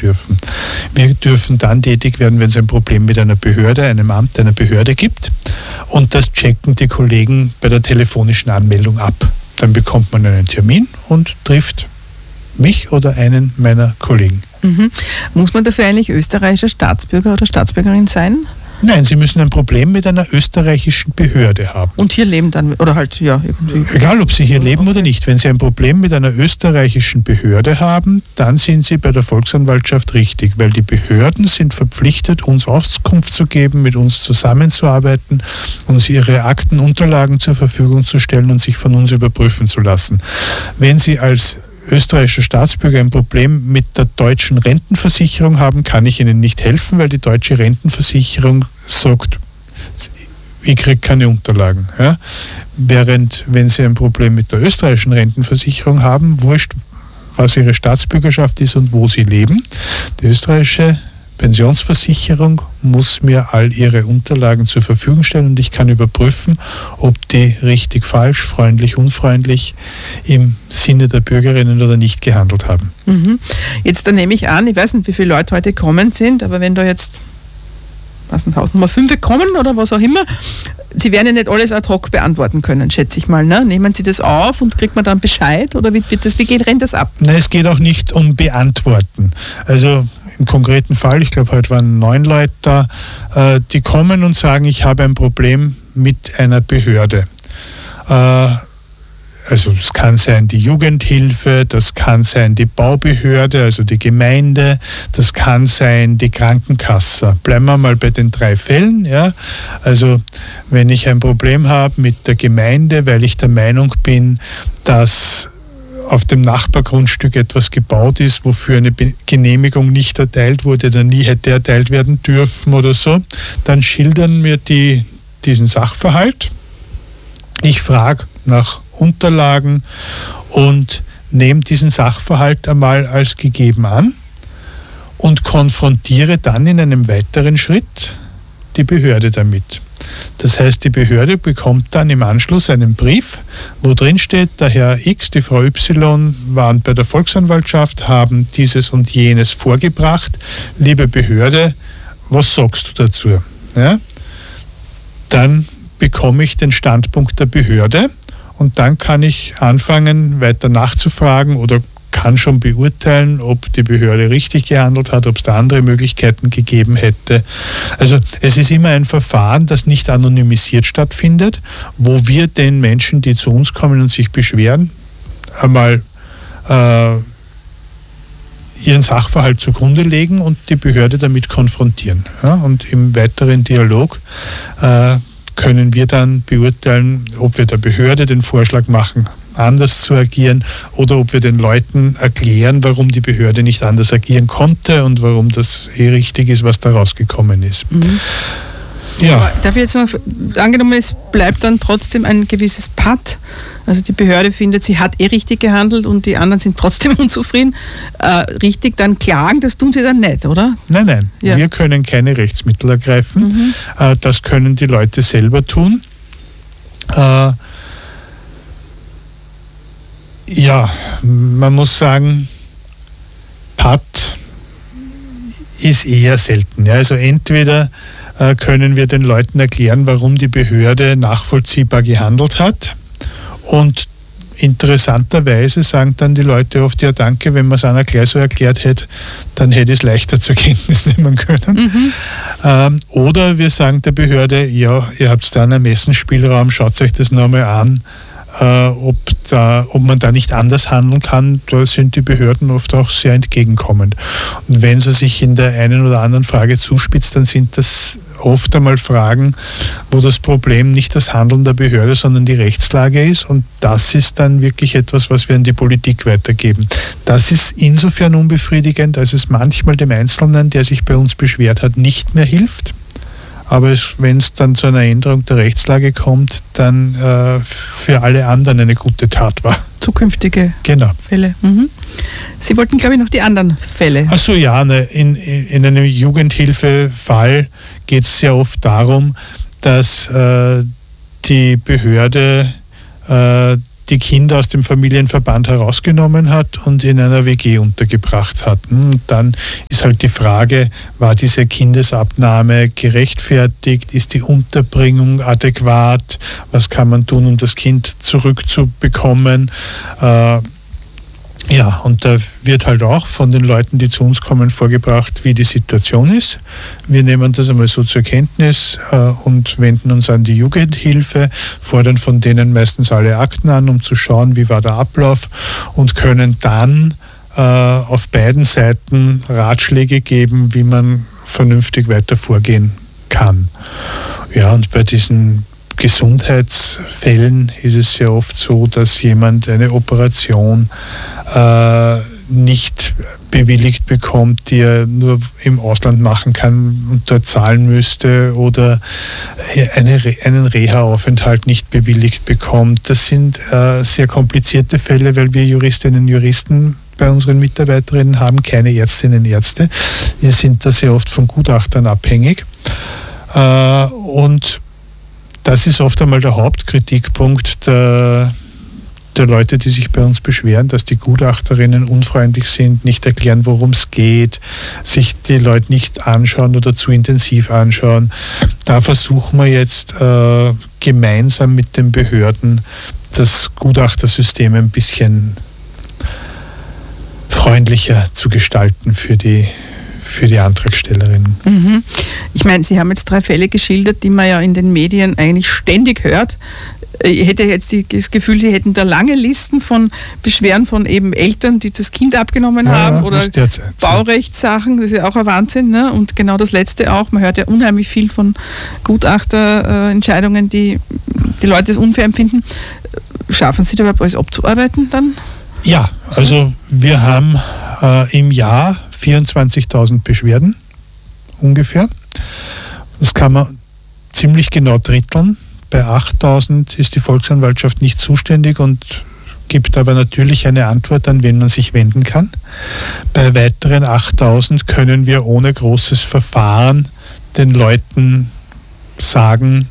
dürfen. Wir dürfen dann tätig werden, wenn es ein Problem mit einer Behörde, einem Amt, einer Behörde gibt. Und das checken die Kollegen bei der telefonischen Anmeldung ab. Dann bekommt man einen Termin und trifft mich oder einen meiner Kollegen. Mhm. Muss man dafür eigentlich österreichischer Staatsbürger oder Staatsbürgerin sein? Nein, Sie müssen ein Problem mit einer österreichischen Behörde haben. Und hier leben dann, oder halt, ja, irgendwie. Egal, ob Sie hier leben oder nicht. Wenn Sie ein Problem mit einer österreichischen Behörde haben, dann sind Sie bei der Volksanwaltschaft richtig, weil die Behörden sind verpflichtet, uns Auskunft zu geben, mit uns zusammenzuarbeiten, uns ihre Aktenunterlagen zur Verfügung zu stellen und sich von uns überprüfen zu lassen. Wenn Sie als österreichischer Staatsbürger ein Problem mit der deutschen Rentenversicherung haben, kann ich Ihnen nicht helfen, weil die deutsche Rentenversicherung sagt, ich kriege keine Unterlagen. Ja? Während, wenn Sie ein Problem mit der österreichischen Rentenversicherung haben, wurscht, was Ihre Staatsbürgerschaft ist und wo Sie leben, die österreichische Pensionsversicherung muss mir all ihre Unterlagen zur Verfügung stellen und ich kann überprüfen, ob die richtig, falsch, freundlich, unfreundlich im Sinne der Bürgerinnen oder nicht gehandelt haben. Mhm. Jetzt dann nehme ich an, ich weiß nicht, wie viele Leute heute kommen sind, aber wenn da jetzt Hausnummer 5 kommen oder was auch immer, Sie werden ja nicht alles ad hoc beantworten können, schätze ich mal. Ne? Nehmen Sie das auf und kriegt man dann Bescheid oder wie rennt das ab? Nein, es geht auch nicht um Beantworten. Also im konkreten Fall, ich glaube, heute waren 9 Leute da, die kommen und sagen, ich habe ein Problem mit einer Behörde. Also es kann sein die Jugendhilfe, das kann sein die Baubehörde, also die Gemeinde, das kann sein die Krankenkasse. Bleiben wir mal bei den 3 Fällen. Ja? Also wenn ich ein Problem habe mit der Gemeinde, weil ich der Meinung bin, dass auf dem Nachbargrundstück etwas gebaut ist, wofür eine Genehmigung nicht erteilt wurde oder nie hätte erteilt werden dürfen oder so, dann schildern mir diesen Sachverhalt. Ich frage nach Unterlagen und nehme diesen Sachverhalt einmal als gegeben an und konfrontiere dann in einem weiteren Schritt die Behörde damit. Das heißt, die Behörde bekommt dann im Anschluss einen Brief, wo drin steht, der Herr X, die Frau Y waren bei der Volksanwaltschaft, haben dieses und jenes vorgebracht. Liebe Behörde, was sagst du dazu? Ja? Dann bekomme ich den Standpunkt der Behörde und dann kann ich anfangen, weiter nachzufragen oder kann schon beurteilen, ob die Behörde richtig gehandelt hat, ob es da andere Möglichkeiten gegeben hätte. Also es ist immer ein Verfahren, das nicht anonymisiert stattfindet, wo wir den Menschen, die zu uns kommen und sich beschweren, einmal ihren Sachverhalt zugrunde legen und die Behörde damit konfrontieren. Ja, und im weiteren Dialog können wir dann beurteilen, ob wir der Behörde den Vorschlag machen, anders zu agieren oder ob wir den Leuten erklären, warum die Behörde nicht anders agieren konnte und warum das richtig ist, was da rausgekommen ist. Mhm. Ja. Aber darf ich jetzt noch, angenommen, es bleibt dann trotzdem ein gewisses Patt, also die Behörde findet, sie hat richtig gehandelt und die anderen sind trotzdem unzufrieden, richtig dann klagen, das tun sie dann nicht, oder? Nein, ja. Wir können keine Rechtsmittel ergreifen, das können die Leute selber tun. Ja, man muss sagen, Patt ist eher selten. Ja. Also entweder können wir den Leuten erklären, warum die Behörde nachvollziehbar gehandelt hat und interessanterweise sagen dann die Leute oft, ja danke, wenn man es einer gleich so erklärt hätte, dann hätte ich es leichter zur Kenntnis nehmen können. Oder wir sagen der Behörde, ja, ihr habt da einen Ermessensspielraum, schaut euch das nochmal an, ob man da nicht anders handeln kann. Da sind die Behörden oft auch sehr entgegenkommend. Und wenn sie sich in der einen oder anderen Frage zuspitzt, dann sind das oft einmal Fragen, wo das Problem nicht das Handeln der Behörde, sondern die Rechtslage ist. Und das ist dann wirklich etwas, was wir an die Politik weitergeben. Das ist insofern unbefriedigend, als es manchmal dem Einzelnen, der sich bei uns beschwert hat, nicht mehr hilft. Aber wenn es dann zu einer Änderung der Rechtslage kommt, dann für alle anderen eine gute Tat war. Zukünftige Fälle. Mhm. Sie wollten, glaube ich, noch die anderen Fälle. Ach so, ja. In einem Jugendhilfefall geht es sehr oft darum, dass die Behörde die Kinder aus dem Familienverband herausgenommen hat und in einer WG untergebracht hat. Und dann ist halt die Frage, war diese Kindesabnahme gerechtfertigt? Ist die Unterbringung adäquat? Was kann man tun, um das Kind zurückzubekommen? Ja, und da wird halt auch von den Leuten, die zu uns kommen, vorgebracht, wie die Situation ist. Wir nehmen das einmal so zur Kenntnis und wenden uns an die Jugendhilfe, fordern von denen meistens alle Akten an, um zu schauen, wie war der Ablauf, und können dann auf beiden Seiten Ratschläge geben, wie man vernünftig weiter vorgehen kann. Ja, und bei diesen Gesundheitsfällen ist es sehr oft so, dass jemand eine Operation nicht bewilligt bekommt, die er nur im Ausland machen kann und dort zahlen müsste, oder einen Reha-Aufenthalt nicht bewilligt bekommt. Das sind sehr komplizierte Fälle, weil wir Juristinnen und Juristen bei unseren Mitarbeiterinnen haben, keine Ärztinnen und Ärzte. Wir sind da sehr oft von Gutachtern abhängig. Und das ist oft einmal der Hauptkritikpunkt der Leute, die sich bei uns beschweren, dass die Gutachterinnen unfreundlich sind, nicht erklären, worum es geht, sich die Leute nicht anschauen oder zu intensiv anschauen. Da versuchen wir jetzt gemeinsam mit den Behörden das Gutachtersystem ein bisschen freundlicher zu gestalten für die Antragstellerinnen. Mhm. Ich meine, Sie haben jetzt 3 Fälle geschildert, die man ja in den Medien eigentlich ständig hört. Ich hätte jetzt das Gefühl, Sie hätten da lange Listen von Beschwerden von eben Eltern, die das Kind abgenommen haben, oder Baurechtssachen, das ist ja auch ein Wahnsinn. Ne? Und genau das Letzte auch, man hört ja unheimlich viel von Gutachterentscheidungen, die Leute das unfair empfinden. Schaffen Sie da überhaupt alles abzuarbeiten dann? Ja, also wir haben im Jahr 24.000 Beschwerden ungefähr. Das kann man ziemlich genau dritteln. Bei 8.000 ist die Volksanwaltschaft nicht zuständig und gibt aber natürlich eine Antwort, an wen man sich wenden kann. Bei weiteren 8.000 können wir ohne großes Verfahren den Leuten sagen,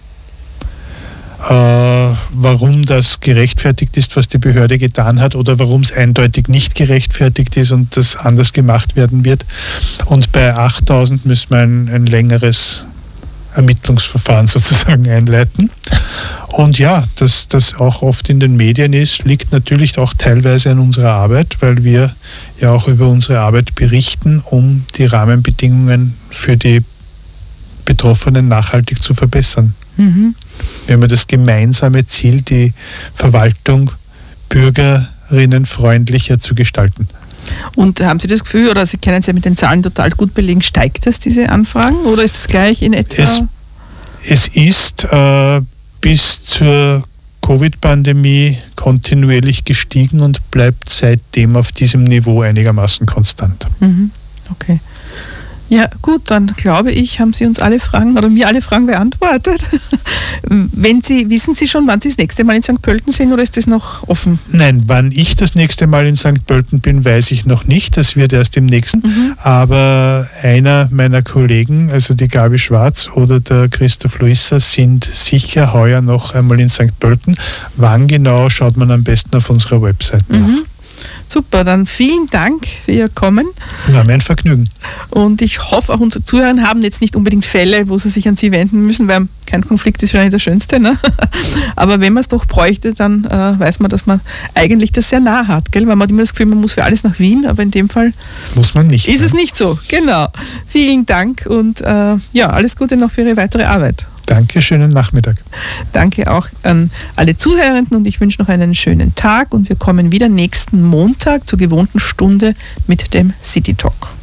warum das gerechtfertigt ist, was die Behörde getan hat, oder warum es eindeutig nicht gerechtfertigt ist und das anders gemacht werden wird. Und bei 8.000 müssen wir ein längeres Ermittlungsverfahren sozusagen einleiten. Und ja, dass das auch oft in den Medien ist, liegt natürlich auch teilweise an unserer Arbeit, weil wir ja auch über unsere Arbeit berichten, um die Rahmenbedingungen für die Betroffenen nachhaltig zu verbessern. Mhm. Wir haben das gemeinsame Ziel, die Verwaltung bürgerinnenfreundlicher zu gestalten. Und haben Sie das Gefühl, oder Sie können es ja mit den Zahlen total gut belegen, steigt das, diese Anfragen, oder ist es gleich in etwa? Es ist bis zur Covid-Pandemie kontinuierlich gestiegen und bleibt seitdem auf diesem Niveau einigermaßen konstant. Mhm. Okay. Ja, gut, dann glaube ich, haben Sie uns alle Fragen oder mir alle Fragen beantwortet. Wissen Sie schon, wann Sie das nächste Mal in St. Pölten sind, oder ist das noch offen? Nein, wann ich das nächste Mal in St. Pölten bin, weiß ich noch nicht. Das wird erst im nächsten. Mhm. Aber einer meiner Kollegen, also die Gabi Schwarz oder der Christoph Luissa, sind sicher heuer noch einmal in St. Pölten. Wann genau, schaut man am besten auf unserer Website nach. Mhm. Super, dann vielen Dank für Ihr Kommen. War mir ein Vergnügen. Und ich hoffe, auch unsere Zuhörer haben jetzt nicht unbedingt Fälle, wo sie sich an Sie wenden müssen, weil kein Konflikt ist wahrscheinlich der schönste. Ne? Aber wenn man es doch bräuchte, dann weiß man, dass man eigentlich das sehr nah hat. Gell? Weil man hat immer das Gefühl, man muss für alles nach Wien, aber in dem Fall muss man nicht. Ist es nicht so, genau. Vielen Dank und ja, alles Gute noch für Ihre weitere Arbeit. Danke, schönen Nachmittag. Danke auch an alle Zuhörenden und ich wünsche noch einen schönen Tag und wir kommen wieder nächsten Montag zur gewohnten Stunde mit dem City Talk.